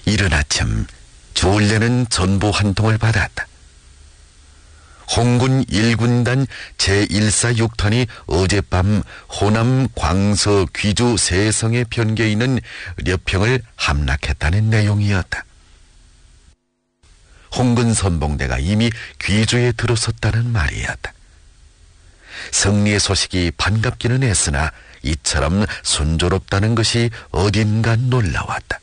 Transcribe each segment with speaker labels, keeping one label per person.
Speaker 1: 이른 아침 조울래는 전보 한 통을 받았다. 홍군 1군단 제146탄이 어젯밤 호남 광서 귀주 세성에 변겨 있는 려평을 함락했다는 내용이었다. 홍군 선봉대가 이미 귀주에 들어섰다는 말이었다. 승리의 소식이 반갑기는 했으나 이처럼 순조롭다는 것이 어딘가 놀라웠다.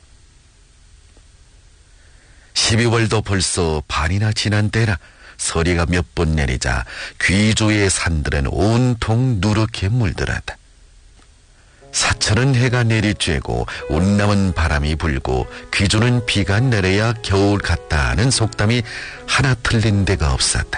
Speaker 1: 12월도 벌써 반이나 지난 때라 서리가 몇 번 내리자 귀주의 산들은 온통 누렇게 물들었다. 사천은 해가 내리쬐고 운남은 바람이 불고 귀주는 비가 내려야 겨울 같다 하는 속담이 하나 틀린 데가 없었다.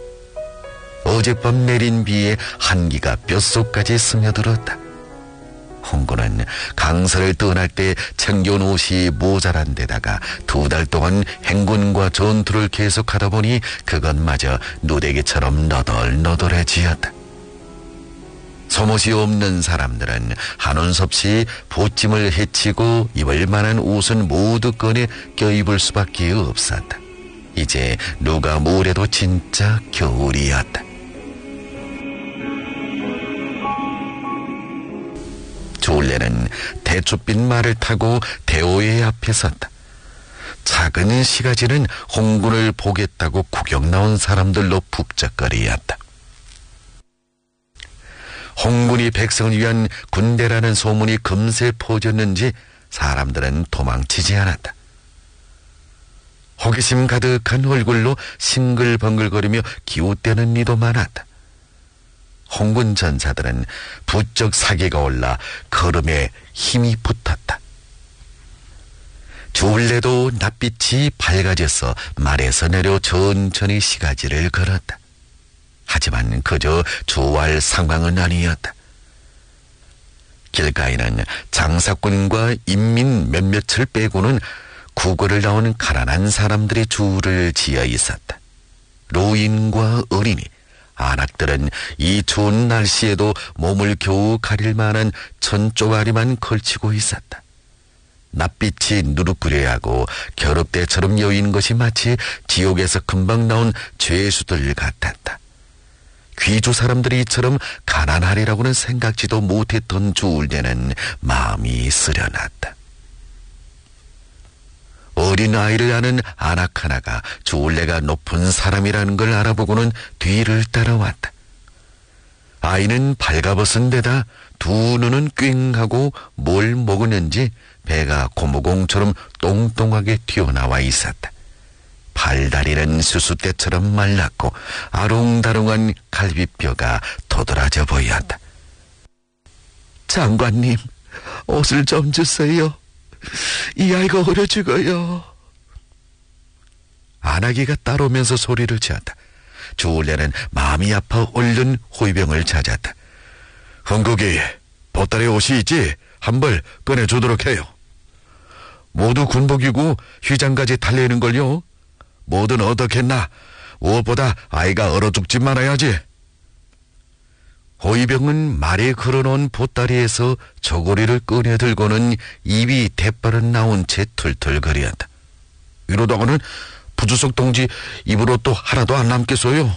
Speaker 1: 어젯밤 내린 비에 한기가 뼛속까지 스며들었다. 홍군은 강서를 떠날 때 챙겨온 옷이 모자란 데다가 2달 동안 행군과 전투를 계속하다 보니 그것마저 누대기처럼 너덜너덜해지었다. 속옷이 없는 사람들은 한온 섭씨 보찜을 헤치고 입을 만한 옷은 모두 꺼내 껴입을 수밖에 없었다. 이제 누가 뭐래도 진짜 겨울이었다. 조울래는 대추빛 말을 타고 대오의 앞에 섰다. 작은 시가지는 홍군을 보겠다고 구경 나온 사람들로 북적거리었다. 홍군이 백성을 위한 군대라는 소문이 금세 퍼졌는지 사람들은 도망치지 않았다. 호기심 가득한 얼굴로 싱글벙글거리며 기웃대는 이도 많았다. 홍군 전사들은 부쩍 사기가 올라 걸음에 힘이 붙었다. 조울래도 낯빛이 밝아져서 말에서 내려 천천히 시가지를 걸었다. 하지만 그저 좋아할 상황은 아니었다. 길가에는 장사꾼과 인민 몇몇을 빼고는 구걸을 나온 가난한 사람들이 줄을 지어 있었다. 노인과 어린이, 안악들은 이 추운 날씨에도 몸을 겨우 가릴 만한 천조가리만 걸치고 있었다. 낯빛이 누룩구려하고 겨릅대처럼 여인 것이 마치 지옥에서 금방 나온 죄수들 같았다. 귀주 사람들이 이처럼 가난하리라고는 생각지도 못했던 조울래는 마음이 쓰려났다. 어린아이를 아는 안악 하나가 조울래가 높은 사람이라는 걸 알아보고는 뒤를 따라왔다. 아이는 발가벗은 데다 두 눈은 꽹하고 뭘 먹었는지 배가 고무공처럼 똥똥하게 튀어나와 있었다. 발다리는 수수대처럼 말랐고 아롱다롱한 갈비뼈가 도드라져 보였다. 장관님, 옷을 좀 주세요. 이 아이가 얼어 죽어요. 안하기가 따라오면서 소리를 지었다. 조울래는 마음이 아파 얼른 호위병을 찾았다. 흥국이, 보따리 옷이 있지? 한 벌 꺼내주도록 해요. 모두 군복이고 휘장까지 달려있는걸요. 뭐든 어떻겠나. 무엇보다 아이가 얼어 죽지 말아야지. 호위병은 말에 걸어놓은 보따리에서 저고리를 꺼내 들고는 입이 대바른 나온 채 툴툴거렸다. 이러다가는 부주석 동지 입으로 또 하나도 안 남겠어요.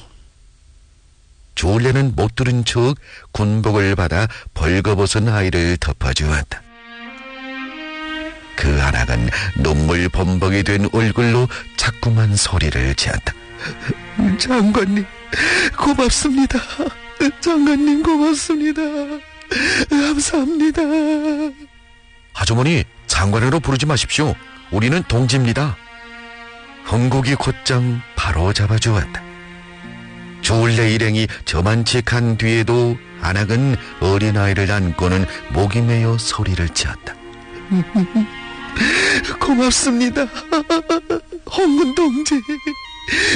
Speaker 1: 조울래는 못 들은 척 군복을 받아 벌거벗은 아이를 덮어주었다. 그 안악은 눈물 범벅이 된 얼굴로 자꾸만 소리를 지었다. 장관님, 고맙습니다. 장관님, 고맙습니다. 감사합니다. 아주머니, 장관으로 부르지 마십시오. 우리는 동지입니다. 흥국이 곧장 바로 잡아주었다. 조울래 일행이 저만치 간 뒤에도 안악은 어린아이를 안고는 목이 메어 소리를 지었다. 고맙습니다. 홍군 동지.